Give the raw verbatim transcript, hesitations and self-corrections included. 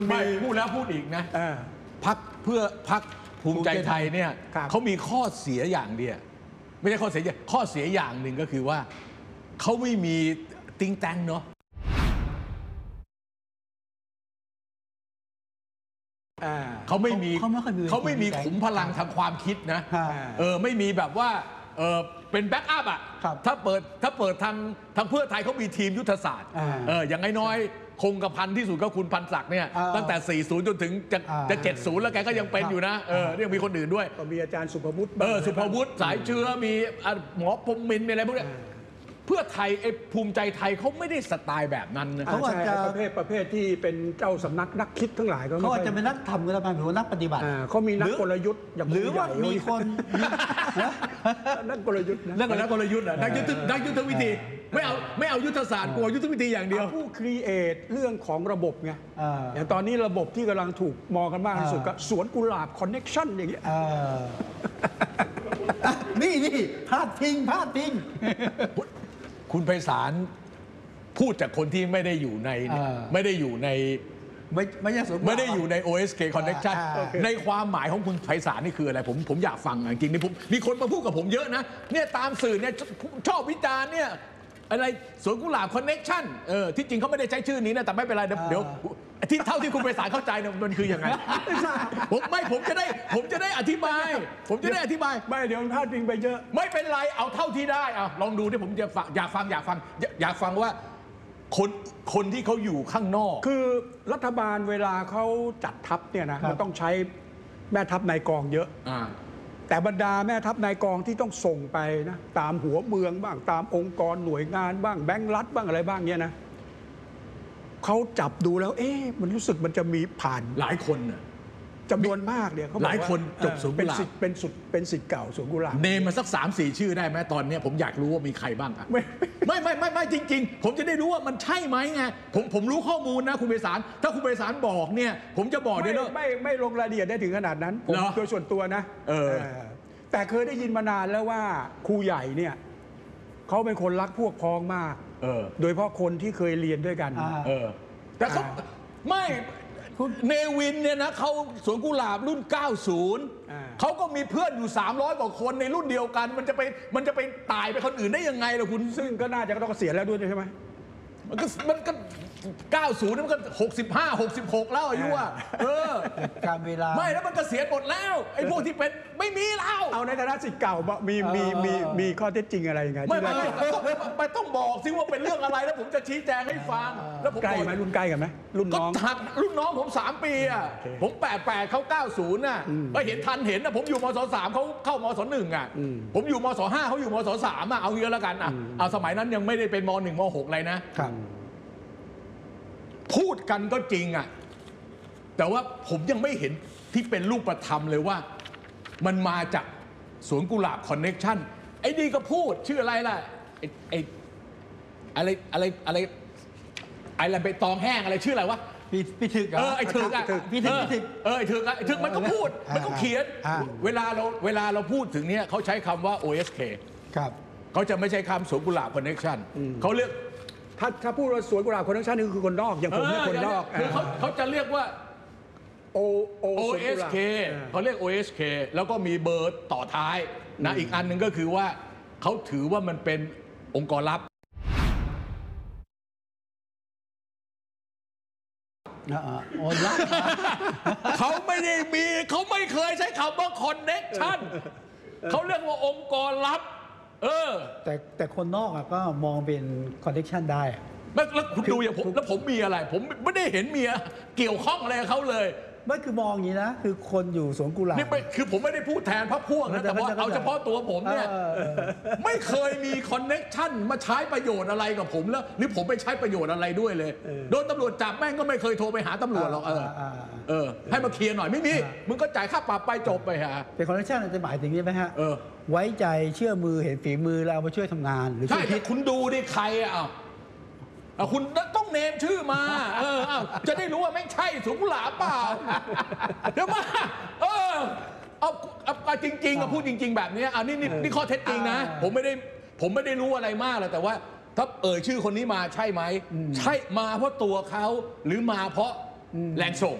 ไม่พูดแล้วพูดอีกนะพักเพื่อพักภูมิใจไทยเนี่ยเขามีข้อเสียอย่างเดียวไม่ใช่ข้อเสียข้อเสียอย่างหนึ่งก็คือว่าเขาไม่มีติงแตงเนาะเขาไม่มีเขาไม่มีขุมพลังทางความคิดนะเออไม่มีแบบว่าเออเป็นแบ็กอัพอ่ะถ้าเปิดถ้าเปิดทางทางเพื่อไทยเขามีทีมยุทธศาสตร์เอออย่างน้อยคงกระพันที่สุดก็คุณพันศักดิ์เนี่ยตั้งแต่สี่สิบจนถึงจะจะเจ็ดสิบแล้วแกก็ยังเป็นอยู่นะเออยังมีคนอื่นด้วยก็มีอาจารย์สุภวุฒิเออสุภวุฒิสายเชื้อมีหมอพรหมินทร์มีอะไรพวกนี้เพื่อไทยไอ้ภูมิใจไทยเขาไม่ได้สไตล์แบบนั้นนะเขาอาจจะประเภทประเภทที่เป็นเจ้าสำนักนักคิดทั้งหลายเขาอาจจะเป็นนักทำก็ได้หรือว่านักปฏิบัติเขามีนักกลยุทธ์หรือว่ามีคนนักกลยุทธ์เรื่องนักกลยุทธ์นักยุทธนักยุทธวิธีไม่เอาไม่เอายุทธศาสตร์กลัวยุทธวิธีอย่างเดียวผู้ครีเอทเรื่องของระบบไงอย่างตอนนี้ระบบที่กำลังถูกมองกันมากที่สุดก็สวนกุหลาบคอนเน็กชั่นอย่างเงี้ยนี่นี่พลาดทิ้งพลาดทิ้งคุณไพศาลพูดจากคนที่ไม่ได้อยู่ในไม่ได้อยู่ในไม่ไม่ใช่ไม่ได้อยู่ใน โอ เอส เค Connection ในความหมายของคุณไพศาลนี่คืออะไรผมผมอยากฟังจริงๆนี่ผมมีคนมาพูดกับผมเยอะนะเนี่ยตามสื่อเนี่ยชอบวิจารณ์เนี่ยอะไรสวนกุหลาบ Connection เออที่จริงเขาไม่ได้ใช้ชื่อนี้นะแต่ไม่เป็นไรเดี๋ยวที่เท่าที่คุณไพศาลเข้าใจเนี่ยมันคือยังไงผมไม่ผมจะได้ผมจะได้อธิบายผมจะได้อธิบายไม่เดี๋ยวพลาดพิงไปเยอะไม่เป็นไรเอาเท่าที่ได้เอาลองดูที่ผมจะฟังอยากฟังอยากฟังอยากฟังว่าคนคนที่เขาอยู่ข้างนอกคือรัฐบาลเวลาเขาจัดทัพเนี่ยนะมันต้องใช้แม่ทัพนายกองเยอะแต่บรรดาแม่ทัพนายกองที่ต้องส่งไปนะตามหัวเมืองบ้างตามองค์กรหน่วยงานบ้างแบงก์รัฐบ้างอะไรบ้างเนี่ยนะเขาจับดูแล้วเอ๊ะมันรู้สึกมันจะมีผ่านหลายคนน่ะจำนวนมากเนี่ยเขาหลายคนจบสวนกุหลาบเป็นสิทธิ์เป็นสิทธิ์เก่าสวนกุหลาบเนมมาสักสามสี่ชื่อได้ไหมตอนนี้ผมอยากรู้ว่ามีใครบ้างอ่ะไม่ไม่ไม่ไม่ไม่จริงๆผมจะได้รู้ว่ามันใช่ไหมไงผมผมรู้ข้อมูลนะคุณไพศาลถ้าคุณไพศาลบอกเนี่ยผมจะบอกได้เลยไม่ไม่ลงรายละเอียดได้ถึงขนาดนั้นผมโดยส่วนตัวนะเออแต่เคยได้ยินมานานแล้วว่าครูใหญ่เนี่ยเขาเป็นคนรักพวกพ้องมากเออโดยเฉพาะคนที่เคยเรียนด้วยกันเออแต่เขาไม่เนวินเนี่ยนะเขาสวนกุหลาบรุ่นเก้าสิบเขาก็มีเพื่อนอยู่สามร้อยกว่าคนในรุ่นเดียวกันมันจะไปมันจะไปตายไปคนอื่นได้ยังไงล่ะคุณซึ่งก็น่าจะต้องเกษียณแล้วด้วยใช่ไหมมันก็มันก็เก้าสิบนั่นมันก็หกสิบห้า หกสิบหกแล้วอายุอ่ะเออการเวลาไม่แล้วมันเกษียณหมดแล้วไอ้พวกที่เป็นไม่มีแล้วเอาในฐานะศิษย์เก่ามีมีมีมีข้อเท็จจริงอะไรยังไงไม่ไม่ไม่ต้องบอกซิว่าเป็นเรื่องอะไรแล้วผมจะชี้แจงให้ฟังแล้วผมใกล้ไหมรุ่นใกล้กันไหมรุ่นน้องรุ่นน้องผมสามปีอ่ะผมแปดแปดเขาเก้าสิบน่ะก็เห็นทันเห็นนะผมอยู่มศสามเขาเข้ามศหนึ่งอ่ะผมอยู่มศห้าเขาอยู่มศสามอ่ะเอาเยอะแล้วกันอ่ะเอาสมัยนั้นยังไม่ได้เป็นมหนึ่งมหกอะไรนะครับพูดกันก็จริงอ่ะแต่ว่าผมยังไม่เห็นที่เป็นรูปธรรมเลยว่ามันมาจากสวนกุหลาบคอนเน็กชั่นไอ้ดีก็พูดชื่ออะไรล่ะไอ้ไอ้อะไรอะไรอะไรอะไรใบตองแห้งอะไรชื่ออะไรวะพี่พี่ถึกเออไอ้ถึกอ่ะพี่ถึกพี่ถึกเออไอ้ถึกอ่ะไอ้ถึกมันก็พูดมันก็เขียนเวลาเราเวลาเราพูดถึงเนี้ยเขาใช้คำว่า โอ เอส เค ครับเขาจะไม่ใช้คำสวนกุหลาบคอนเน็กชั่นเขาเรียกถ้าถ้าพูดว่าสวนกุหลาบคนทั้งชาตินี่คือคนนอกอย่างผมเนี่ยคนนอกคือเขาเขาจะเรียกว่าโอโอ เอส เค เขาเรียก โอ เอส เค แล้วก็มีเบอร์ต่อท้ายนะอีกอันหนึ่งก็คือว่าเขาถือว่ามันเป็นองค์กรลับเขาไม่ได้มีเขาไม่เคยใช้คำว่าคอนเน็กชั่นเขาเรียกว่าองค์กรลับเออแต่แต่คนนอกก็มองเป็นคอนเนคชั่นได้แล้วคุณดูอย่างผมแล้วผมมีอะไรผมไม่ได้เห็นเมียเกี่ยวข้องอะไรกับเขาเลยไม่คือมองอย่างนี้นะคือคนอยู่สวนกุหลาบนี่ไม่คือผมไม่ได้พูดแทนพรรคพวกนะแต่ว่าเอาเฉพาะตัวผมเนี่ยไม่เคยมีคอนเน็กชั่นมาใช้ประโยชน์อะไรกับผมแล้วหรือผมไปใช้ประโยชน์อะไรด้วยเลยโดนตำรวจจับแม่งก็ไม่เคยโทรไปหาตำรวจหรอกเออเออให้มาเคลียร์หน่อยไม่มีมึงก็จ่ายค่าปรับไปจบไปฮะเป็นคอนเน็กชั่นจะหมายถึงนี้ไหมฮะไว้ใจเชื่อมือเห็นฝีมือแล้วเอามาช่วยทำงานหรือใช่คุณดูดิใครอ่ะคุณต้องเนมชื่อมาเออจะได้รู้ว่าไม่ใช่สวนกุหลาบเปล่าเดี๋ยวมาเออเอาเอาจริงๆก็พูดจริงๆแบบนี้เอานี่นี่ข้อเท็จจริงนะผมไม่ได้ผมไม่ได้รู้อะไรมากเลยแต่ว่าถ้าเอ่ยชื่อคนนี้มาใช่ไหมใช่มาเพราะตัวเขาหรือมาเพราะแรงส่ง